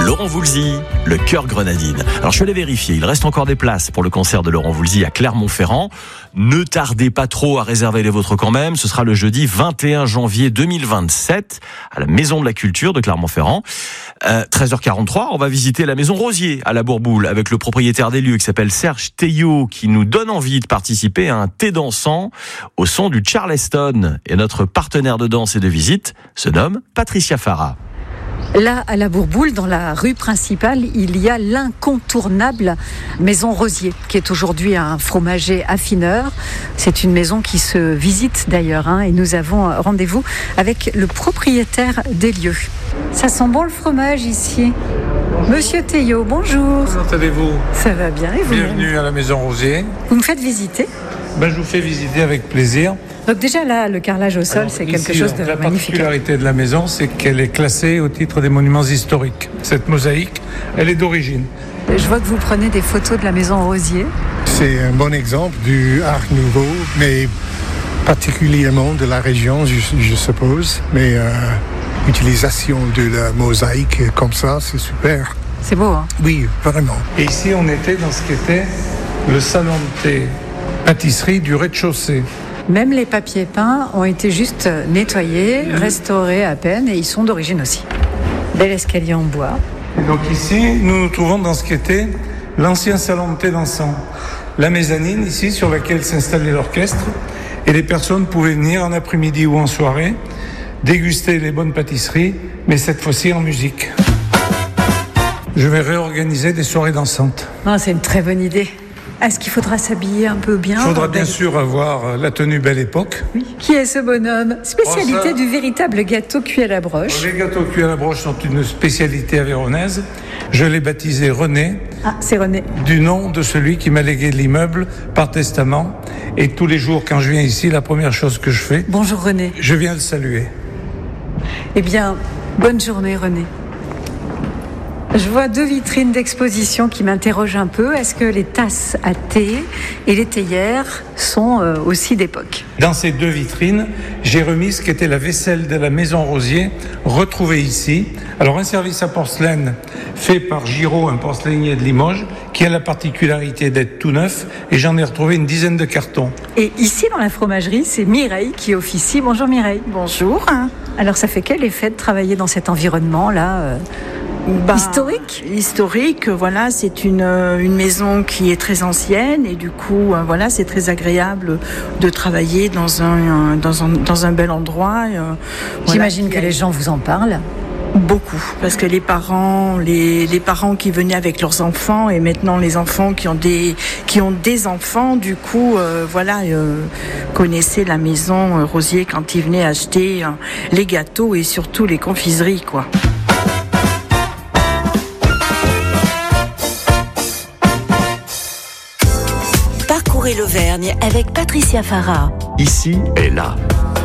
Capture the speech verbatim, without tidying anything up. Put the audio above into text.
Laurent Voulzy, le Cœur Grenadine. Alors je vais les vérifier, il reste encore des places pour le concert de Laurent Voulzy à Clermont-Ferrand. Ne tardez pas trop à réserver les vôtres quand même. Ce sera le jeudi vingt et un janvier deux mille vingt-sept à la Maison de la Culture de Clermont-Ferrand. Euh, treize heures quarante-trois, on va visiter la Maison Rosier à la Bourboule avec le propriétaire des lieux qui s'appelle Serge Théiot, qui nous donne envie de participer à un thé dansant au son du Charleston. Et notre partenaire de danse et de visite se nomme Patricia Farah. Là, à la Bourboule, dans la rue principale, il y a l'incontournable Maison Rosier, qui est aujourd'hui un fromager affineur. C'est une maison qui se visite d'ailleurs, hein, et nous avons rendez-vous avec le propriétaire des lieux. Ça sent bon le fromage ici. Monsieur Théiot, bonjour. Comment allez-vous ? Ça va bien et vous ? Bienvenue à la Maison Rosier. Vous me faites visiter ? Ben, je vous fais visiter avec plaisir. Donc déjà là, le carrelage au sol, Alors, c'est ici, quelque chose de la magnifique. La particularité de la maison, c'est qu'elle est classée au titre des monuments historiques. Cette mosaïque, elle est d'origine. Je vois que vous prenez des photos de la Maison Rosier. C'est un bon exemple du Art Nouveau, mais particulièrement de la région, je, je suppose. Mais euh, l'utilisation de la mosaïque comme ça, c'est super. C'est beau, hein ? Oui, vraiment. Et ici, on était dans ce qui était le salon de thé pâtisserie du rez-de-chaussée. Même les papiers peints ont été juste nettoyés, mmh. restaurés à peine, et ils sont d'origine aussi. Bel escalier en bois. Et donc ici, nous nous trouvons dans ce qui était l'ancien salon de thé dansant. La mezzanine, ici, sur laquelle s'installait l'orchestre, et les personnes pouvaient venir en après-midi ou en soirée, déguster les bonnes pâtisseries, mais cette fois-ci en musique. Je vais réorganiser des soirées dansantes. Oh, c'est une très bonne idée. Est-ce qu'il faudra s'habiller un peu bien ? Il faudra bien sûr avoir la tenue Belle Époque. Oui. Qui est ce bonhomme ? Spécialité oh, ça... du véritable gâteau cuit à la broche. Les gâteaux cuits à la broche sont une spécialité avéronaise. Je l'ai baptisé René. Ah, c'est René. Du nom de celui qui m'a légué l'immeuble par testament. Et tous les jours, quand je viens ici, la première chose que je fais... Bonjour René. Je viens le saluer. Eh bien, bonne journée René. Je vois deux vitrines d'exposition qui m'interrogent un peu. Est-ce que les tasses à thé et les théières sont euh, aussi d'époque ? Dans ces deux vitrines, j'ai remis ce qu'était la vaisselle de la Maison Rosier, retrouvée ici. Alors un service à porcelaine fait par Giraud, un porcelainier de Limoges, qui a la particularité d'être tout neuf, et j'en ai retrouvé une dizaine de cartons. Et ici, dans la fromagerie, c'est Mireille qui officie. Bonjour Mireille. Bonjour. Alors ça fait quel effet de travailler dans cet environnement-là euh... Bah, historique Historique, voilà, c'est une, une maison qui est très ancienne et du coup, voilà, c'est très agréable de travailler dans un, dans un, dans un bel endroit. J'imagine voilà, que les gens vous en parlent. Beaucoup, parce que les parents, les, les parents qui venaient avec leurs enfants et maintenant les enfants qui ont des, qui ont des enfants, du coup, euh, voilà, euh, connaissaient la Maison Rosier quand ils venaient acheter euh, les gâteaux et surtout les confiseries, quoi. Parcourez l'Auvergne avec Patricia Farah. Ici et là.